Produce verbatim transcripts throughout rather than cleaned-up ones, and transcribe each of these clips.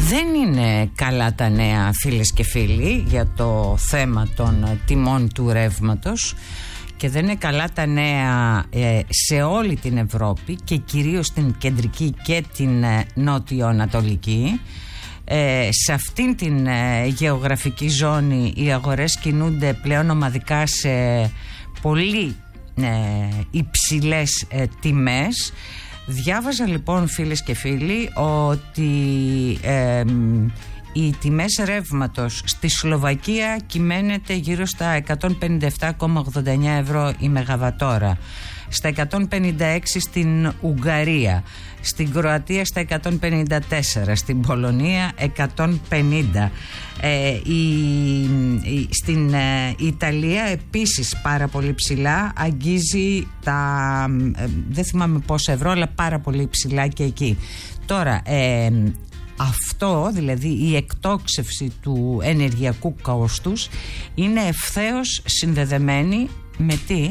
Δεν είναι καλά τα νέα, φίλες και φίλοι, για το θέμα των τιμών του ρεύματος, και δεν είναι καλά τα νέα ε, σε όλη την Ευρώπη και κυρίως στην κεντρική και την ε, νότιο-ανατολική. Ε, σε αυτήν την ε, γεωγραφική ζώνη οι αγορές κινούνται πλέον ομαδικά σε πολύ ε, υψηλές ε, τιμές. Διάβαζα λοιπόν, φίλες και φίλοι, ότι ε, οι τιμές ρεύματος στη Σλοβακία κυμαίνεται γύρω στα εκατόν πενήντα επτά κόμμα ογδόντα εννιά ευρώ η μεγαβατόρα, στα εκατόν πενήντα έξι στην Ουγγαρία, στην Κροατία στα εκατόν πενήντα τέσσερα, στην Πολωνία εκατόν πενήντα, ε, η, η, στην ε, Ιταλία επίσης πάρα πολύ ψηλά, αγγίζει τα ε, δεν θυμάμαι πόσα ευρώ, αλλά πάρα πολύ ψηλά και εκεί. Τώρα ε, αυτό, δηλαδή η εκτόξευση του ενεργειακού κόστους, είναι ευθέως συνδεδεμένη με τι?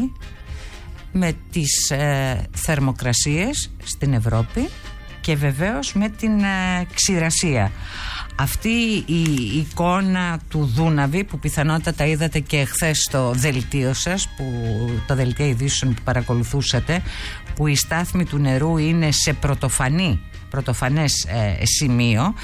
Με τις ε, θερμοκρασίες στην Ευρώπη και βεβαίως με την ε, ξηρασία. Αυτή η εικόνα του Δούναβη, που πιθανότατα είδατε και χθες στο δελτίο σας, που, το δελτίο ειδήσεων που παρακολουθούσατε, που η στάθμη του νερού είναι σε πρωτοφανή πρωτοφανές ε, σημείο, α,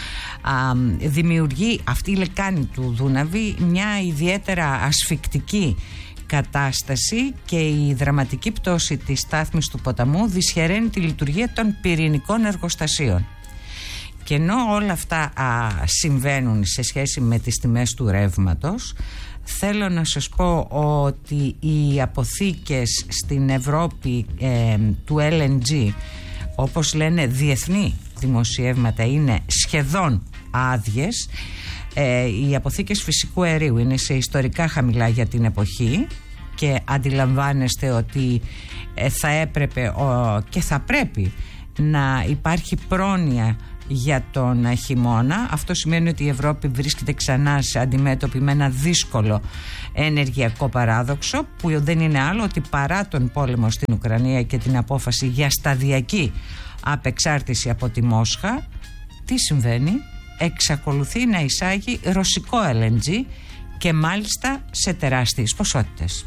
δημιουργεί αυτή η λεκάνη του Δούναβη μια ιδιαίτερα ασφικτική κατάσταση, και η δραματική πτώση της στάθμης του ποταμού δυσχεραίνει τη λειτουργία των πυρηνικών εργοστασίων. Και ενώ όλα αυτά α, συμβαίνουν σε σχέση με τις τιμές του ρεύματος, θέλω να σας πω ότι οι αποθήκες στην Ευρώπη ε, του ελ εν τζι, όπως λένε διεθνή δημοσιεύματα, είναι σχεδόν άδειες. Ε, οι αποθήκες φυσικού αερίου είναι σε ιστορικά χαμηλά για την εποχή, και αντιλαμβάνεστε ότι ε, θα έπρεπε ο, και θα πρέπει να υπάρχει πρόνοια για τον χειμώνα. Αυτό σημαίνει ότι η Ευρώπη βρίσκεται ξανά σε αντιμέτωπη με ένα δύσκολο ενεργειακό παράδοξο, που δεν είναι άλλο ότι παρά τον πόλεμο στην Ουκρανία και την απόφαση για σταδιακή απεξάρτηση από τη Μόσχα, τι συμβαίνει? Εξακολουθεί να εισάγει ρωσικό ελ εν τζι, και μάλιστα σε τεράστιες ποσότητες.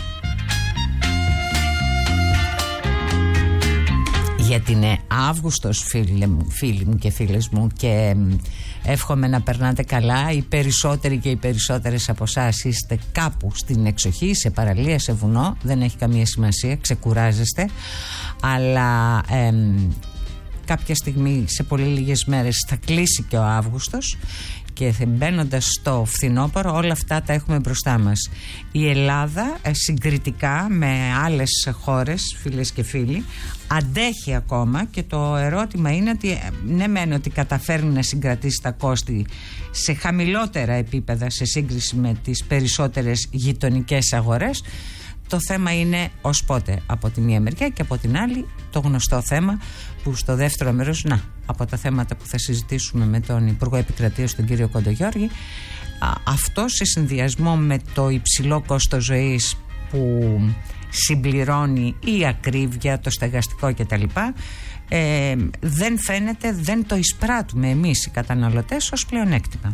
Γιατί είναι Αύγουστος, φίλοι μου, φίλοι μου και φίλες μου, και εύχομαι να περνάτε καλά. Οι περισσότεροι και οι περισσότερες από εσάς είστε κάπου στην εξοχή, σε παραλία, σε βουνό, δεν έχει καμία σημασία, ξεκουράζεστε, αλλά ε, κάποια στιγμή, σε πολύ λίγες μέρες, θα κλείσει και ο Αύγουστος, και μπαίνοντας στο φθινόπωρο όλα αυτά τα έχουμε μπροστά μας. Η Ελλάδα ε, συγκριτικά με άλλες χώρες, φίλες και φίλοι, αντέχει ακόμα, και το ερώτημα είναι ότι ναι μεν ότι καταφέρνει να συγκρατήσει τα κόστη σε χαμηλότερα επίπεδα σε σύγκριση με τις περισσότερες γειτονικές αγορές. Το θέμα είναι ως πότε από τη μία μεριά, και από την άλλη το γνωστό θέμα που στο δεύτερο μέρος, να, από τα θέματα που θα συζητήσουμε με τον Υπουργό Επικρατείας, τον κύριο Κοντογιώργη, αυτό σε συνδυασμό με το υψηλό κόστος ζωής που συμπληρώνει η ακρίβεια, το στεγαστικό κτλ, ε, δεν φαίνεται, δεν το εισπράττουμε εμείς οι καταναλωτές ως πλεονέκτημα.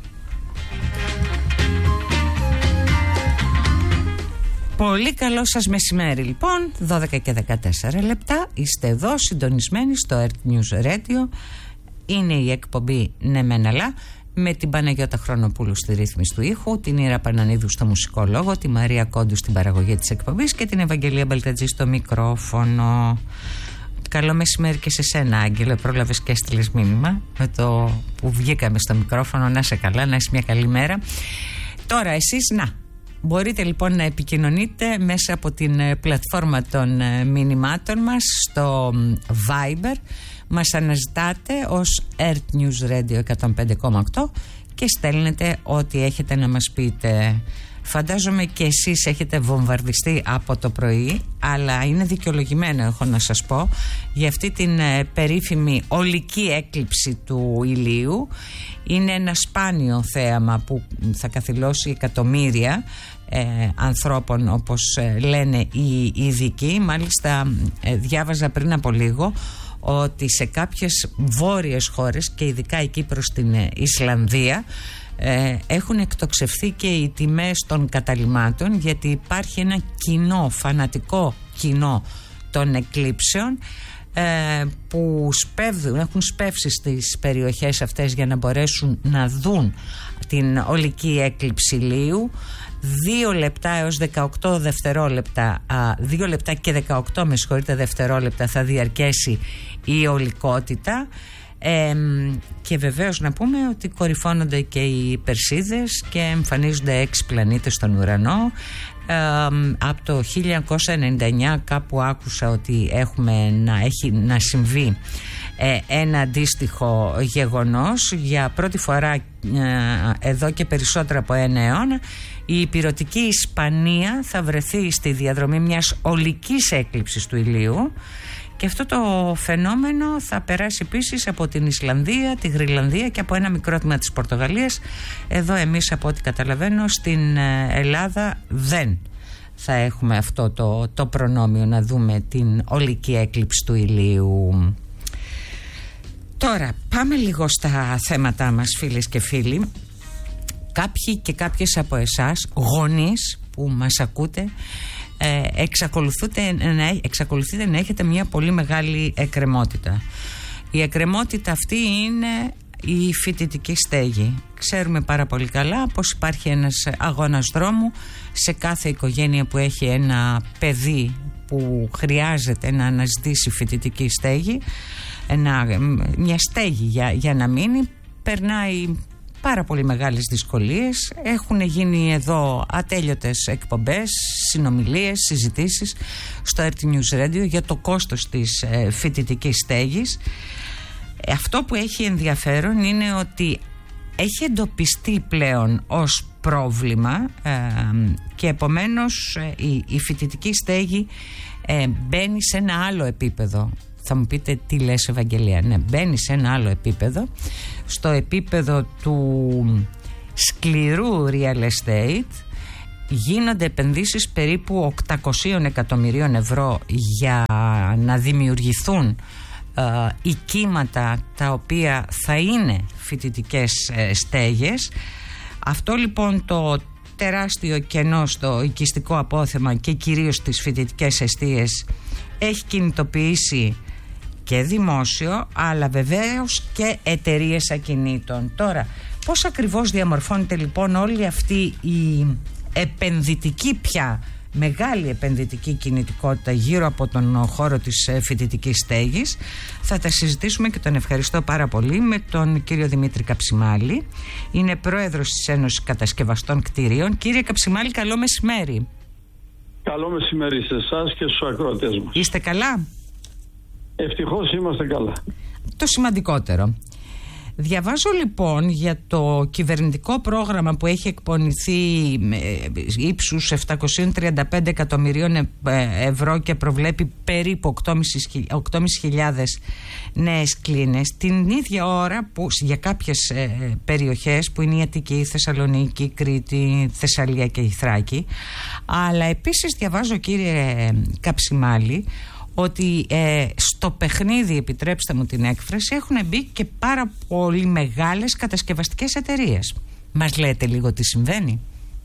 Πολύ καλό σας μεσημέρι λοιπόν, δώδεκα και δεκατέσσερα λεπτά, είστε εδώ συντονισμένοι στο Earth News Radio. Είναι η εκπομπή Ναι Μεν Αλλά, με την Παναγιώτα Χρονοπούλου στη ρύθμιση του ήχου, την Ήρα Πανανίδου στο μουσικό λόγο, τη Μαρία Κόντου στην παραγωγή της εκπομπής και την Ευαγγελία Μπαλτατζή στο μικρόφωνο. Καλό μεσημέρι και σε σένα, Άγγελε, πρόλαβες και έστειλες μήνυμα με το που βγήκαμε στο μικρόφωνο. Να είσαι καλά, να είσαι μια καλή μέρα. Τώρα εσείς, να μπορείτε λοιπόν να επικοινωνείτε μέσα από την πλατφόρμα των μηνυμάτων μας στο Viber. Μας αναζητάτε ως Earth News Radio εκατόν πέντε κόμμα οκτώ και στέλνετε ό,τι έχετε να μας πείτε. Φαντάζομαι και εσείς έχετε βομβαρδιστεί από το πρωί, αλλά είναι δικαιολογημένο, έχω να σας πω, για αυτή την ε, περίφημη ολική έκλειψη του ηλίου. Είναι ένα σπάνιο θέαμα που θα καθυλώσει εκατομμύρια ε, ανθρώπων, όπως ε, λένε οι ειδικοί. Μάλιστα ε, διάβαζα πριν από λίγο ότι σε κάποιες βόρειες χώρες και ειδικά εκεί προς την Ισλανδία ε, έχουν εκτοξευθεί και οι τιμές των καταλυμάτων, γιατί υπάρχει ένα κοινό, φανατικό κοινό των εκλήψεων ε, που σπέβδουν, έχουν σπεύσει στις περιοχές αυτές για να μπορέσουν να δουν την ολική έκλειψη ηλίου. Δύο λεπτά έως δεκαοκτώ δευτερόλεπτα, δύο λεπτά και δεκαοκτώ με συγχωρείτε δευτερόλεπτα θα διαρκέσει η ολικότητα. Ε, και βεβαίως να πούμε ότι κορυφώνονται και οι Περσίδες και εμφανίζονται έξι πλανήτες στον ουρανό. Ε, από το χίλια εννιακόσια ενενήντα εννιά κάπου άκουσα ότι έχουμε να, έχει να συμβεί ε, ένα αντίστοιχο γεγονός. Για πρώτη φορά ε, εδώ και περισσότερο από ένα αιώνα η ηπειρωτική Ισπανία θα βρεθεί στη διαδρομή μιας ολικής έκλειψης του ηλίου. Και αυτό το φαινόμενο θα περάσει επίσης από την Ισλανδία, τη Γροιλανδία και από ένα μικρό τμήμα της Πορτογαλίας. Εδώ εμείς, από ό,τι καταλαβαίνω, στην Ελλάδα δεν θα έχουμε αυτό το, το προνόμιο να δούμε την ολική έκλειψη του ηλίου. Τώρα πάμε λίγο στα θέματά μας, φίλες και φίλοι. Κάποιοι και κάποιες από εσάς, γονείς που μας ακούτε, Ε, εξακολουθείτε, να, εξακολουθείτε να έχετε μια πολύ μεγάλη εκκρεμότητα. Η εκκρεμότητα αυτή είναι η φοιτητική στέγη. Ξέρουμε πάρα πολύ καλά πως υπάρχει ένας αγώνας δρόμου σε κάθε οικογένεια που έχει ένα παιδί που χρειάζεται να αναζητήσει φοιτητική στέγη, ένα, μια στέγη για, για να μείνει. Περνάει πάρα πολύ μεγάλες δυσκολίες. Έχουν γίνει εδώ ατέλειωτες εκπομπές, συνομιλίες, συζητήσεις στο αρ τι News Radio για το κόστος της ε, φοιτητικής στέγης. Αυτό που έχει ενδιαφέρον είναι ότι έχει εντοπιστεί πλέον ως πρόβλημα ε, και επομένως ε, η, η φοιτητική στέγη ε, μπαίνει σε ένα άλλο επίπεδο. Θα μου πείτε τι λες, Ευαγγελία? Ναι, μπαίνει σε ένα άλλο επίπεδο, στο επίπεδο του σκληρού real estate. Γίνονται επενδύσεις περίπου οκτακόσια εκατομμυρίων ευρώ για να δημιουργηθούν ε, οικίματα τα οποία θα είναι φοιτητικές ε, στέγες. Αυτό λοιπόν το τεράστιο κενό στο οικιστικό απόθεμα και κυρίως στις φοιτητικές εστίες έχει κινητοποιήσει και δημόσιο, αλλά βεβαίως και εταιρείες ακινήτων. Τώρα, πώς ακριβώς διαμορφώνεται λοιπόν όλη αυτή η επενδυτική πια, μεγάλη επενδυτική κινητικότητα γύρω από τον χώρο της φοιτητικής στέγης, θα τα συζητήσουμε και τον ευχαριστώ πάρα πολύ με τον κύριο Δημήτρη Καψιμάλη. Είναι πρόεδρος της Ένωσης Κατασκευαστών Κτηρίων. Κύριε Καψιμάλη, καλό μεσημέρι. Καλό μεσημέρι σε εσάς και στους ακροατές μας. Είστε καλά? Ευτυχώς είμαστε καλά. Το σημαντικότερο. Διαβάζω λοιπόν για το κυβερνητικό πρόγραμμα που έχει εκπονηθεί ύψους επτακόσια τριάντα πέντε εκατομμυρίων ευρώ και προβλέπει περίπου οκτώ χιλιάδες πεντακόσιες νέες κλίνες, την ίδια ώρα που για κάποιες περιοχές που είναι η Αττική, η Θεσσαλονίκη, η Κρήτη, η Θεσσαλία και η Θράκη. Αλλά επίσης διαβάζω, κύριε Καψιμάλη, ότι ε, στο παιχνίδι, επιτρέψτε μου την έκφραση, έχουν μπει και πάρα πολύ μεγάλες κατασκευαστικές εταιρείες. Μας λέτε λίγο τι συμβαίνει?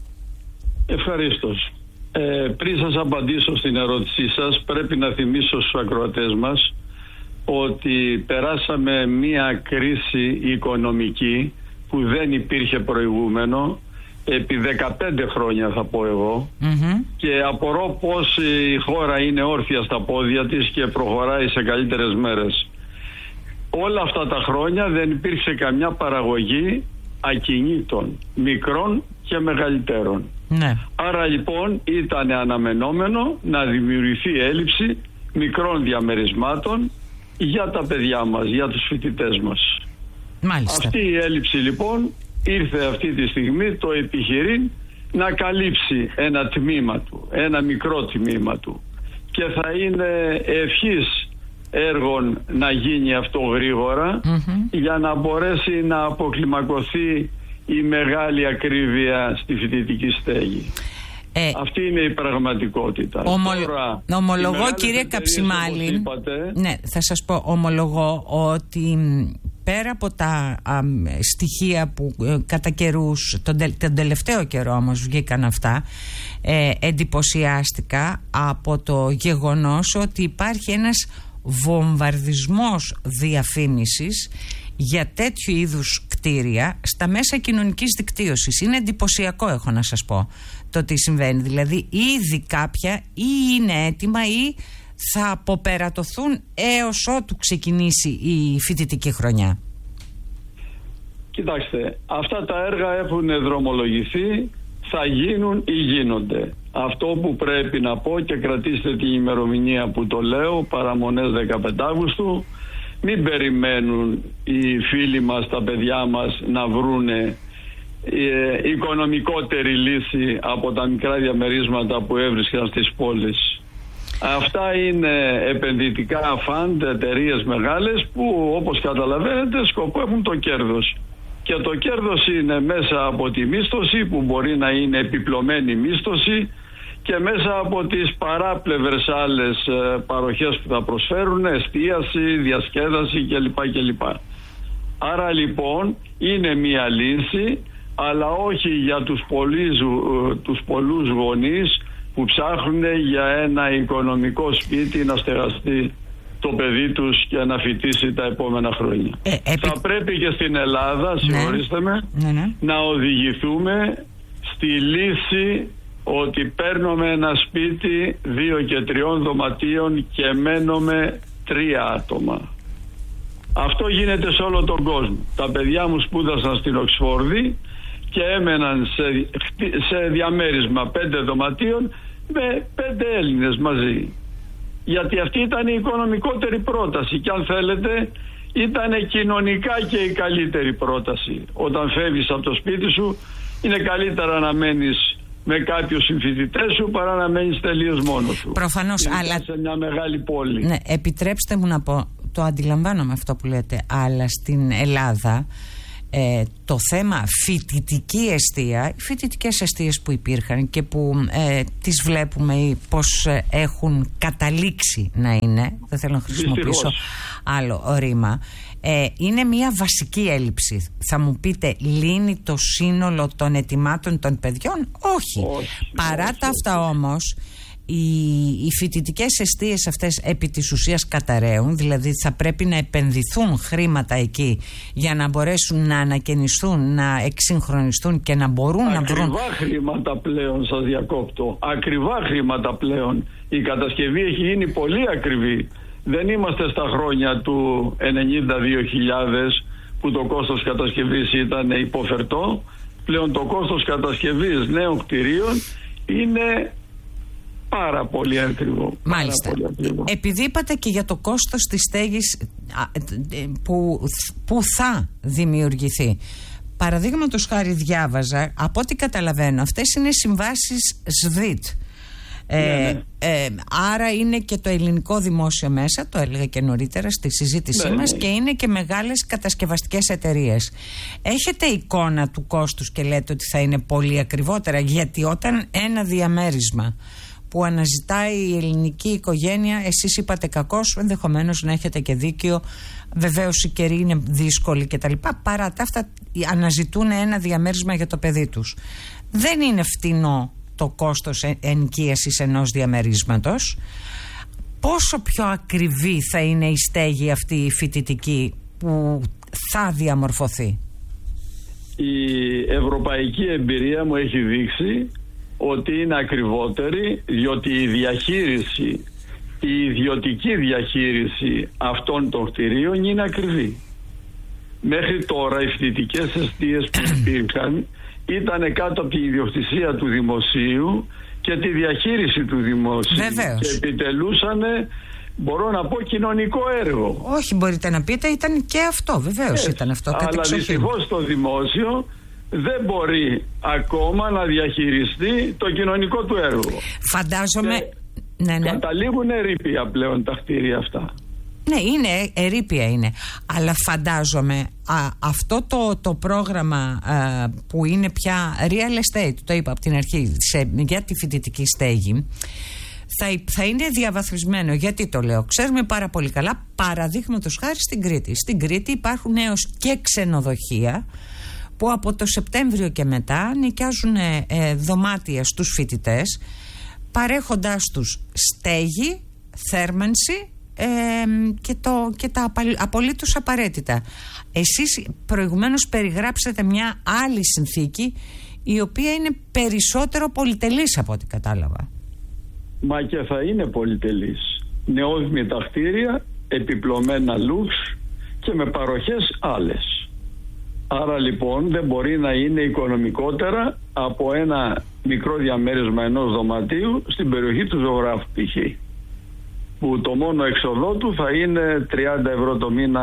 Ευχαρίστως. Ε, πριν σας απαντήσω στην ερώτησή σας, πρέπει να θυμίσω στους ακροατές μας ότι περάσαμε μία κρίση οικονομική που δεν υπήρχε προηγούμενο επί δεκαπέντε χρόνια, θα πω εγώ, mm-hmm. και απορώ πως η χώρα είναι όρθια στα πόδια της και προχωράει σε καλύτερες μέρες. Όλα αυτά τα χρόνια δεν υπήρξε καμιά παραγωγή ακινήτων, μικρών και μεγαλύτερων. Ναι. Άρα λοιπόν ήταν αναμενόμενο να δημιουργηθεί έλλειψη μικρών διαμερισμάτων για τα παιδιά μας, για τους φοιτητές μας. Μάλιστα. Αυτή η έλλειψη λοιπόν ήρθε αυτή τη στιγμή το επιχειρήν να καλύψει ένα τμήμα του, ένα μικρό τμήμα του, και θα είναι ευχής έργων να γίνει αυτό γρήγορα, mm-hmm. για να μπορέσει να αποκλιμακωθεί η μεγάλη ακρίβεια στη φοιτητική στέγη. Ε, Αυτή είναι η πραγματικότητα. Ομο... Τώρα, ομολογώ, κύριε Καψιμάλη, ναι, θα σας πω, ομολογώ ότι πέρα από τα α, στοιχεία που ε, κατά καιρούς, τον, τε, τον τελευταίο καιρό όμως βγήκαν αυτά, ε, εντυπωσιάστηκα από το γεγονός ότι υπάρχει ένας βομβαρδισμός διαφήμισης για τέτοιου είδους κτίρια στα μέσα κοινωνικής δικτύωσης. Είναι εντυπωσιακό, έχω να σας πω, το τι συμβαίνει. Δηλαδή ήδη κάποια ή είναι έτοιμα ή θα αποπερατωθούν έως ότου ξεκινήσει η φοιτητική χρονιά. Κοιτάξτε, αυτά τα έργα έχουν δρομολογηθεί, θα γίνουν ή γίνονται. Αυτό που πρέπει να πω, και κρατήστε την ημερομηνία που το λέω, παραμονές δεκαπέντε Αυγούστου, μην περιμένουν οι φίλοι μας, τα παιδιά μας να βρούνε ε, οικονομικότερη λύση από τα μικρά διαμερίσματα που έβρισκαν στις πόλεις. Αυτά είναι επενδυτικά φαντ, εταιρείες μεγάλες που, όπως καταλαβαίνετε, σκοπό έχουν το κέρδος. Και το κέρδος είναι μέσα από τη μίσθωση, που μπορεί να είναι επιπλωμένη μίσθωση, και μέσα από τις παράπλευρες άλλες παροχές που θα προσφέρουν, εστίαση, διασκέδαση κλπ. κλπ. Άρα λοιπόν είναι μία λύση, αλλά όχι για τους, πολλούς, τους πολλούς γονείς που ψάχνουν για ένα οικονομικό σπίτι να στεγαστεί το παιδί τους και να φοιτήσει τα επόμενα χρόνια. Ε, επί... Θα πρέπει και στην Ελλάδα, συγχωρήστε με, ναι, ναι. να οδηγηθούμε στη λύση ότι παίρνουμε ένα σπίτι δύο και τριών δωματίων και μένουμε τρία άτομα. Αυτό γίνεται σε όλο τον κόσμο. Τα παιδιά μου σπούδασαν στην Οξφόρδη και έμεναν σε, σε διαμέρισμα πέντε δωματίων με πέντε Έλληνες μαζί. Γιατί αυτή ήταν η οικονομικότερη πρόταση και αν θέλετε ήταν κοινωνικά και η καλύτερη πρόταση. Όταν φεύγεις από το σπίτι σου είναι καλύτερα να μένεις με κάποιους συμφοιτητές σου παρά να μένεις τελείως μόνος σου. Προφανώς, αλλά σε μια μεγάλη πόλη. Ναι, επιτρέψτε μου να πω, το αντιλαμβάνομαι αυτό που λέτε, αλλά στην Ελλάδα ε, το θέμα φοιτητική εστία, οι φοιτητικές εστίες που υπήρχαν και που ε, τις βλέπουμε πως ε, έχουν καταλήξει να είναι, δεν θέλω να χρησιμοποιήσω Δυστυχώς. άλλο ρήμα, ε, είναι μια βασική έλλειψη. Θα μου πείτε, λύνει το σύνολο των αιτημάτων των παιδιών? Όχι. όχι Παρά όχι, τα αυτά όχι. όμως οι, οι φοιτητικές εστίες αυτές επί της ουσίας καταραίουν, δηλαδή θα πρέπει να επενδυθούν χρήματα εκεί για να μπορέσουν να ανακαινιστούν, να εξυγχρονιστούν και να μπορούν Ακριβά να βρουν... Ακριβά χρήματα πλέον, σας διακόπτω. Ακριβά χρήματα πλέον. Η κατασκευή έχει γίνει πολύ ακριβή. Δεν είμαστε στα χρόνια του ενενήντα δύο χιλιάδες που το κόστος κατασκευής ήταν υποφερτό. Πλέον το κόστος κατασκευής νέων κτηρίων είναι πάρα πολύ ακριβό. Μάλιστα. Πάρα πολύ ακριβό. Επειδή είπατε και για το κόστος της στέγης που, που θα δημιουργηθεί. Παραδείγματος χάρη διάβαζα, από ό,τι καταλαβαίνω, αυτές είναι συμβάσεις ΣΔΙΤ. Ε, ναι, ναι. Ε, άρα είναι και το ελληνικό δημόσιο μέσα, το έλεγα και νωρίτερα στη συζήτησή ναι, μας, ναι. και είναι και μεγάλες κατασκευαστικές εταιρείες. Έχετε εικόνα του κόστους και λέτε ότι θα είναι πολύ ακριβότερα? Γιατί όταν ένα διαμέρισμα που αναζητάει η ελληνική οικογένεια, εσείς είπατε κακώς, ενδεχομένως να έχετε και δίκιο, βεβαίως οι καιροί είναι δύσκολοι κτλ. Παρά τα αυτά αναζητούν ένα διαμέρισμα για το παιδί τους. Δεν είναι φτηνό το κόστος ενοικίασης ενός διαμερίσματος. Πόσο πιο ακριβή θα είναι η στέγη αυτή η φοιτητική που θα διαμορφωθεί? Η ευρωπαϊκή εμπειρία μου έχει δείξει ότι είναι ακριβότερη, διότι η διαχείριση, η ιδιωτική διαχείριση αυτών των κτηρίων είναι ακριβή. Μέχρι τώρα οι φοιτητικές εστίες που υπήρχαν ήταν κάτω από την ιδιοκτησία του δημοσίου και τη διαχείριση του δημοσίου. Βεβαίως. Και επιτελούσαν, μπορώ να πω, κοινωνικό έργο. Όχι, μπορείτε να πείτε, ήταν και αυτό, βεβαίως yes. ήταν αυτό. Αλλά δυστυχώς το δημόσιο δεν μπορεί ακόμα να διαχειριστεί το κοινωνικό του έργο. Φαντάζομαι... Και ναι, ναι. καταλήγουν ερείπια πλέον τα κτίρια αυτά. Ναι, είναι, ερείπια είναι. Αλλά φαντάζομαι α, αυτό το, το πρόγραμμα α, που είναι πια real estate, το είπα από την αρχή, σε, για τη φοιτητική στέγη, θα, θα είναι διαβαθμισμένο. Γιατί το λέω? Ξέρουμε πάρα πολύ καλά, παραδείγματος χάρη στην Κρήτη. Στην Κρήτη υπάρχουν έως και ξενοδοχεία που από το Σεπτέμβριο και μετά νοικιάζουν ε, δωμάτια στους φοιτητές, παρέχοντάς τους στέγη, θέρμανση ε, και, το, και τα απολύτως απαραίτητα. Εσείς προηγουμένως περιγράψατε μια άλλη συνθήκη, η οποία είναι περισσότερο πολυτελής από ό,τι κατάλαβα. Μα και θα είναι πολυτελής. Νεόδμητα κτίρια, επιπλωμένα λουξ και με παροχές άλλες. Άρα λοιπόν δεν μπορεί να είναι οικονομικότερα από ένα μικρό διαμέρισμα ενός δωματίου στην περιοχή του Ζωγράφου π.χ., που το μόνο έξοδό του θα είναι τριάντα ευρώ το μήνα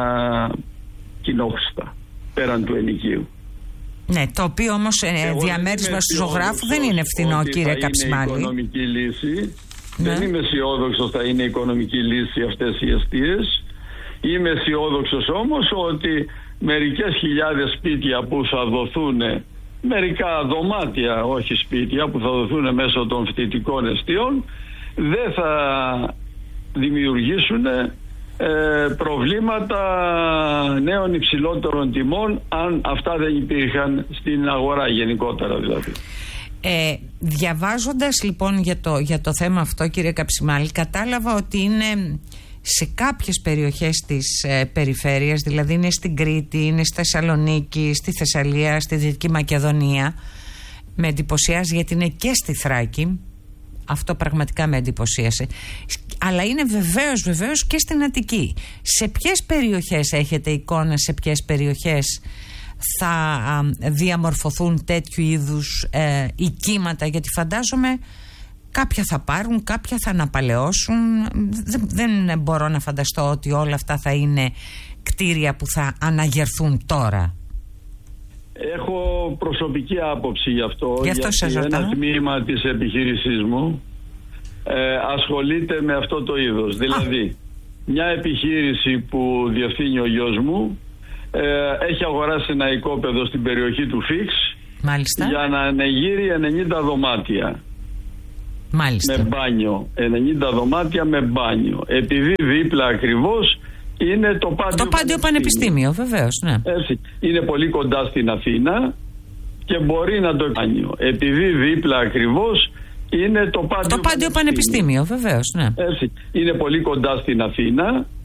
κοινόχρηστα, πέραν του ενοικίου. Ναι, το οποίο όμως ε, διαμέρισμα του Ζωγράφου δεν είναι φθηνό, κύριε Καψιμάλη. Είναι οικονομική λύση. Ναι. Δεν είμαι αισιόδοξος θα είναι οικονομική λύση αυτές οι εστίες. Είμαι αισιόδοξος όμως ότι μερικές χιλιάδες σπίτια που θα δοθούν, μερικά δωμάτια, όχι σπίτια, που θα δοθούν μέσω των φοιτητικών εστίων, δεν θα δημιουργήσουν ε, προβλήματα νέων υψηλότερων τιμών, αν αυτά δεν υπήρχαν στην αγορά γενικότερα δηλαδή. Ε, διαβάζοντας λοιπόν για το, για το θέμα αυτό, κύριε Καψιμάλη, κατάλαβα ότι είναι σε κάποιες περιοχές της ε, περιφέρειας, δηλαδή είναι στην Κρήτη, είναι στη Θεσσαλονίκη, στη Θεσσαλία, στη Δυτική Μακεδονία. Με εντυπωσιάζει γιατί είναι και στη Θράκη. Αυτό πραγματικά με εντυπωσίασε. Αλλά είναι βεβαίως, βεβαίως και στην Αττική. Σε ποιες περιοχές έχετε εικόνα, σε ποιες περιοχές θα α, διαμορφωθούν τέτοιου είδους ε, οικίματα? Γιατί φαντάζομαι κάποια θα πάρουν, κάποια θα αναπαλαιώσουν. Δεν, δεν μπορώ να φανταστώ ότι όλα αυτά θα είναι κτίρια που θα αναγερθούν τώρα. Έχω προσωπική άποψη γι' αυτό, γι αυτό γιατί ένα τμήμα της επιχείρησής μου ε, ασχολείται με αυτό το είδος. Δηλαδή, Α. μια επιχείρηση που διευθύνει ο γιος μου ε, έχει αγοράσει ένα οικόπεδο στην περιοχή του Φίξ. Μάλιστα. Για να ανεγείρει ενενήντα δωμάτια. Μάλιστα. Με μπάνιο. ενενήντα δωμάτια με μπάνιο. Επειδή δίπλα ακριβώς είναι το Πάντιο, το Πάντιο Πανεπιστήμιο, βεβαίως, ναι. Έτσι. Είναι πολύ κοντά στην Αθήνα και μπορεί να το κάνει. Επειδή δίπλα ακριβώς είναι το Πάντιο, το Πάντιο Πανεπιστήμιο, βεβαίως, ναι. Έτσι. Είναι πολύ κοντά στην Αθήνα